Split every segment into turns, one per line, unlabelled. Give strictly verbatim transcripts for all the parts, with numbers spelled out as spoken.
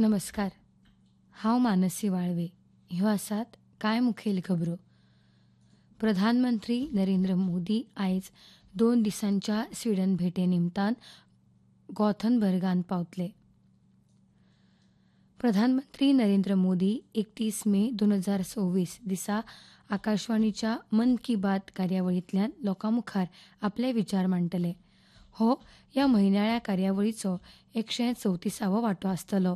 नमस्कार. हांव मानसी वाळवे. ह्यो आसात कांय मुखेल खबरो. प्रधानमंत्री नरेंद्र मोदी आयज दोन दिसांच्या स्वीडन भेटे निमतान गॉथनबर्गात पावतले. प्रधानमंत्री नरेंद्र मोदी एकतीस मे दोन हजार सव्वीस दिसा आकाशवाणीच्या मन की बात कार्यावळींतल्यान लोकांमुखार आपले विचार मांडटले. हो ह्या म्हयन्याळ्या कार्यावळीचो एकशे चवतिसावो वांटो आसतलो.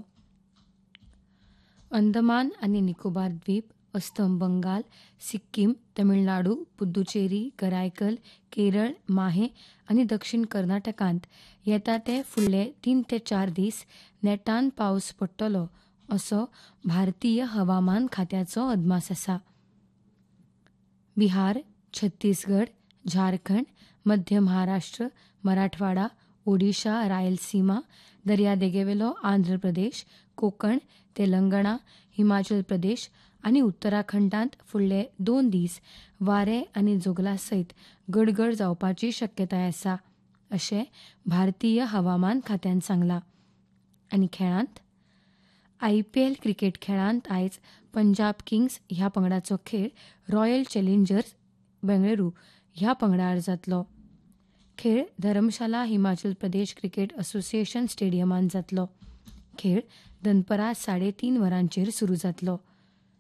अंदमान आनी निकोबार द्वीप, अस्तंत बंगाल, सिक्कीम, तमिळनाडू, पुद्दुचेरी, करायकल, केरळ, माहे आनी दक्षिण कर्नाटकांत येता ते फुडले तीन ते चार दीस नेटान पावस पडटलो असो भारतीय हवामान खात्याचो अदमास आसा. बिहार, छत्तीसगड, झारखंड, मध्य महाराष्ट्र, मराठवाडा, ओडिशा, रायलसीमा, दर्यादेगेवेलो आंध्र प्रदेश, कोकण, तेलंगणा, हिमाचल प्रदेश आनी उत्तराखंडांत फुडले दोन दीस वारे आनी जोगला सयत गडगड जावपाची शक्यताय आसा, अशें भारतीय हवामान खात्यान सांगलां. आनी खेळांत आयपीएल क्रिकेट खेळांत आयज पंजाब किंग्स ह्या पंगडाचो खेळ रॉयल चॅलेंजर्स बेंगळुरू ह्या पंगडा आड जातलो. खेळ धरमशाला हिमाचल प्रदेश क्रिकेट असोसिएशन स्टेडियमांत जातलो. खेळ दनपरां साडे तीन वरांचेर सुरू जातलो.